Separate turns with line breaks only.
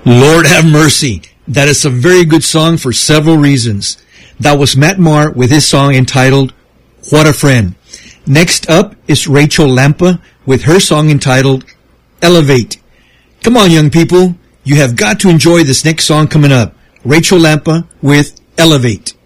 Lord have mercy. That is a very good song for several reasons. That was Matt Maher with his song entitled What a Friend. Next up is Rachel Lampa with her song entitled Elevate. Come on, young people. You have got to enjoy this next song coming up. Rachel Lampa with Elevate.